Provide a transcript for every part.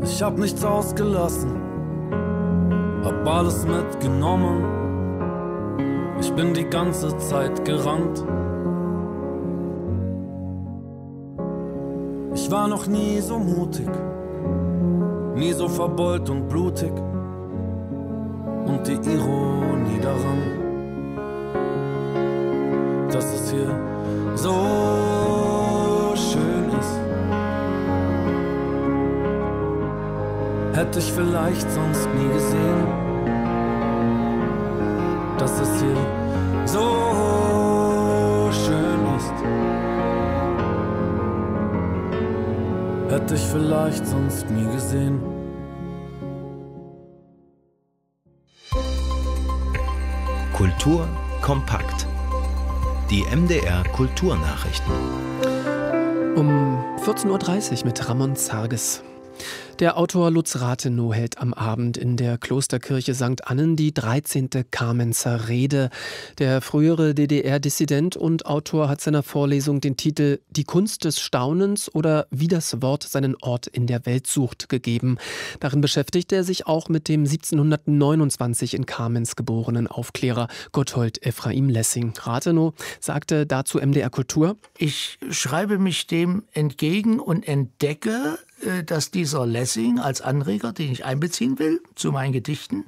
Ich hab nichts ausgelassen, hab alles mitgenommen. Ich bin die ganze Zeit gerannt. Ich war noch nie so mutig, nie so verbeult und blutig. Und die Ironie daran, dass es hier so schön ist, hätte ich vielleicht sonst nie gesehen. Dass es hier so schön ist, hätte ich vielleicht sonst nie gesehen. Kultur kompakt. Die MDR Kulturnachrichten. Um 14.30 Uhr mit Ramon Zarges. Der Autor Lutz Rathenow hält am Abend in der Klosterkirche St. Annen die 13. Kamenzer Rede. Der frühere DDR-Dissident und Autor hat seiner Vorlesung den Titel »Die Kunst des Staunens« oder »Wie das Wort seinen Ort in der Welt sucht« gegeben. Darin beschäftigt er sich auch mit dem 1729 in Kamenz geborenen Aufklärer Gotthold Ephraim Lessing. Rathenow sagte dazu MDR Kultur: Ich schreibe mich dem entgegen und entdecke, dass dieser Lessing als Anreger, den ich einbeziehen will zu meinen Gedichten,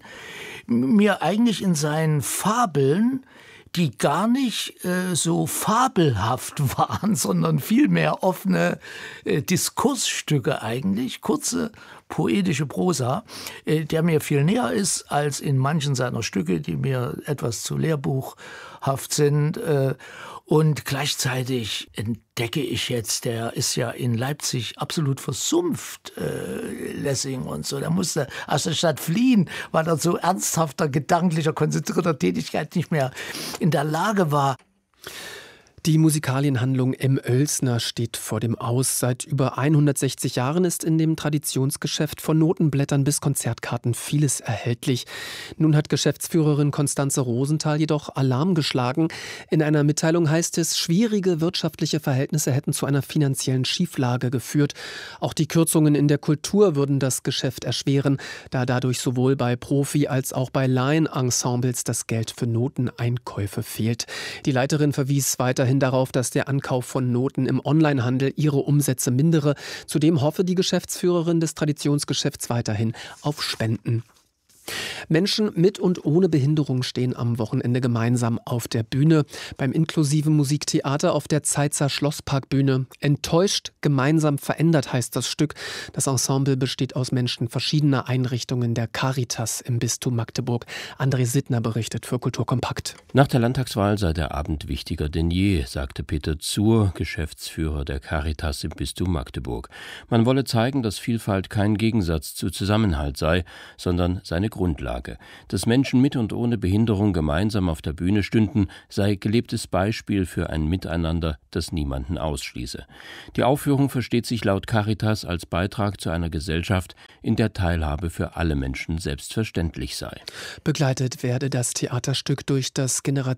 mir eigentlich in seinen Fabeln, die gar nicht so fabelhaft waren, sondern vielmehr offene Diskursstücke eigentlich, kurze poetische Prosa, der mir viel näher ist als in manchen seiner Stücke, die mir etwas zu lehrbuchhaft sind. Und gleichzeitig entdecke ich jetzt, der ist ja in Leipzig absolut versumpft, Lessing und so. Der musste aus der Stadt fliehen, weil er so ernsthafter, gedanklicher, konzentrierter Tätigkeit nicht mehr in der Lage war. Die Musikalienhandlung M. Oelsner steht vor dem Aus. Seit über 160 Jahren ist in dem Traditionsgeschäft von Notenblättern bis Konzertkarten vieles erhältlich. Nun hat Geschäftsführerin Constanze Rosenthal jedoch Alarm geschlagen. In einer Mitteilung heißt es, schwierige wirtschaftliche Verhältnisse hätten zu einer finanziellen Schieflage geführt. Auch die Kürzungen in der Kultur würden das Geschäft erschweren, da dadurch sowohl bei Profi- als auch bei Laienensembles das Geld für Noteneinkäufe fehlt. Die Leiterin verwies weiterhin darauf, dass der Ankauf von Noten im Onlinehandel ihre Umsätze mindere. Zudem hoffe die Geschäftsführerin des Traditionsgeschäfts weiterhin auf Spenden. Menschen mit und ohne Behinderung stehen am Wochenende gemeinsam auf der Bühne. Beim inklusiven Musiktheater auf der Zeitzer Schlossparkbühne. Enttäuscht, gemeinsam verändert heißt das Stück. Das Ensemble besteht aus Menschen verschiedener Einrichtungen der Caritas im Bistum Magdeburg. André Sittner berichtet für Kultur Kompakt. Nach der Landtagswahl sei der Abend wichtiger denn je, sagte Peter Zur, Geschäftsführer der Caritas im Bistum Magdeburg. Man wolle zeigen, dass Vielfalt kein Gegensatz zu Zusammenhalt sei, sondern seine Grundlage. Dass Menschen mit und ohne Behinderung gemeinsam auf der Bühne stünden, sei gelebtes Beispiel für ein Miteinander, das niemanden ausschließe. Die Aufführung versteht sich laut Caritas als Beitrag zu einer Gesellschaft, in der Teilhabe für alle Menschen selbstverständlich sei. Begleitet werde das Theaterstück durch das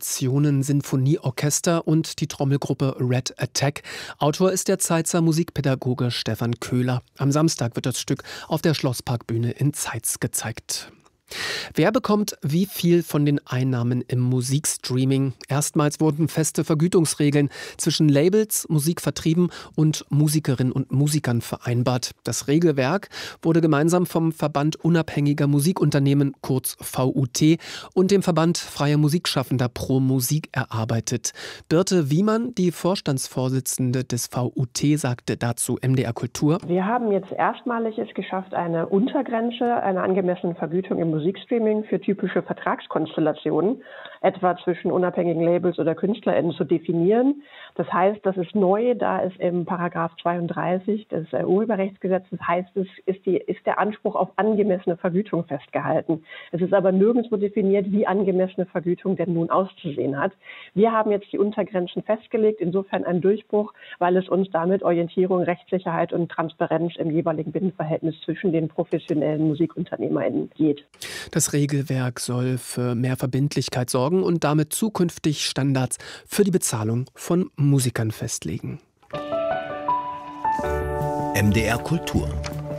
Generationen-Sinfonieorchester und die Trommelgruppe Red Attack. Autor ist der Zeitzer Musikpädagoge Stefan Köhler. Am Samstag wird das Stück auf der Schlossparkbühne in Zeitz gezeigt. Wer bekommt wie viel von den Einnahmen im Musikstreaming? Erstmals wurden feste Vergütungsregeln zwischen Labels, Musikvertrieben und Musikerinnen und Musikern vereinbart. Das Regelwerk wurde gemeinsam vom Verband Unabhängiger Musikunternehmen, kurz VUT, und dem Verband Freier Musikschaffender Pro Musik erarbeitet. Birte Wiemann, die Vorstandsvorsitzende des VUT, sagte dazu MDR Kultur: Wir haben jetzt erstmalig es geschafft, eine Untergrenze einer angemessenen Vergütung im Musikstreaming für typische Vertragskonstellationen, etwa zwischen unabhängigen Labels oder KünstlerInnen, zu definieren. Das heißt, das ist neu, da es im Paragraph 32 des Urheberrechtsgesetzes heißt, es ist der Anspruch auf angemessene Vergütung festgehalten. Es ist aber nirgendwo definiert, wie angemessene Vergütung denn nun auszusehen hat. Wir haben jetzt die Untergrenzen festgelegt, insofern ein Durchbruch, weil es uns damit Orientierung, Rechtssicherheit und Transparenz im jeweiligen Binnenverhältnis zwischen den professionellen MusikunternehmerInnen geht. Das Regelwerk soll für mehr Verbindlichkeit sorgen und damit zukünftig Standards für die Bezahlung von Musikern festlegen. MDR Kultur.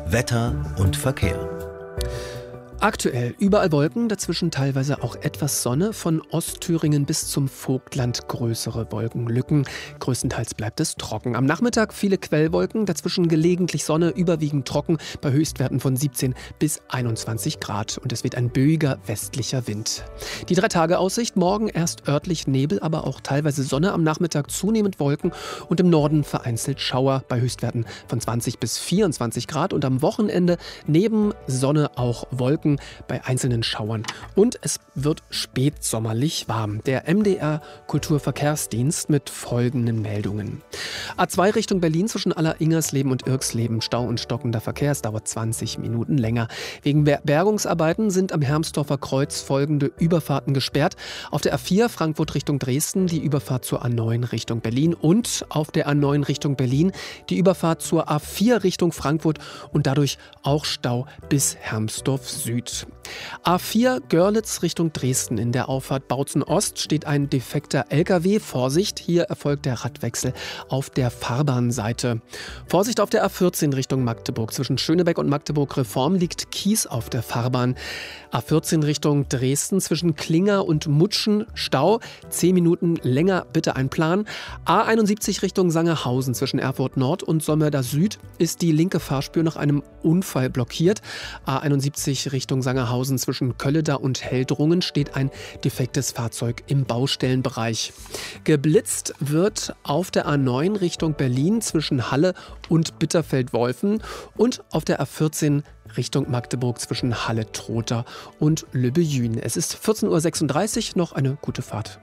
Wetter und Verkehr. Aktuell überall Wolken, dazwischen teilweise auch etwas Sonne. Von Ostthüringen bis zum Vogtland größere Wolkenlücken. Größtenteils bleibt es trocken. Am Nachmittag viele Quellwolken, dazwischen gelegentlich Sonne, überwiegend trocken, bei Höchstwerten von 17 bis 21 Grad. Und es weht ein böiger westlicher Wind. Die 3-Tage-Aussicht: morgen erst örtlich Nebel, aber auch teilweise Sonne. Am Nachmittag zunehmend Wolken und im Norden vereinzelt Schauer bei Höchstwerten von 20 bis 24 Grad. Und am Wochenende neben Sonne auch Wolken bei einzelnen Schauern. Und es wird spätsommerlich warm. Der MDR Kulturverkehrsdienst mit folgenden Meldungen. A2 Richtung Berlin zwischen Aller-Ingersleben und Irksleben. Stau und stockender Verkehr. Es dauert 20 Minuten länger. Wegen Bergungsarbeiten sind am Hermsdorfer Kreuz folgende Überfahrten gesperrt. Auf der A4 Frankfurt Richtung Dresden die Überfahrt zur A9 Richtung Berlin und auf der A9 Richtung Berlin die Überfahrt zur A4 Richtung Frankfurt und dadurch auch Stau bis Hermsdorf Süd. A4 Görlitz Richtung Dresden. In der Auffahrt Bautzen Ost steht ein defekter LKW. Vorsicht, hier erfolgt der Radwechsel auf der Fahrbahnseite. Vorsicht auf der A14 Richtung Magdeburg. Zwischen Schönebeck und Magdeburg Reform liegt Kies auf der Fahrbahn. A14 Richtung Dresden zwischen Klinger und Mutschen Stau. 10 Minuten länger bitte einplanen. A71 Richtung Sangerhausen zwischen Erfurt Nord und Sommerda Süd ist die linke Fahrspur nach einem Unfall blockiert. A71 Richtung Sangerhausen zwischen Kölleda und Heldrungen steht ein defektes Fahrzeug im Baustellenbereich. Geblitzt wird auf der A9 Richtung Berlin zwischen Halle und Bitterfeld-Wolfen und auf der A14 Richtung Magdeburg zwischen Halle-Trotha und Lübbejün. Es ist 14.36 Uhr, noch eine gute Fahrt.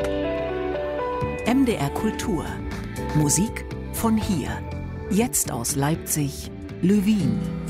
MDR Kultur. Musik von hier. Jetzt aus Leipzig, Lövin.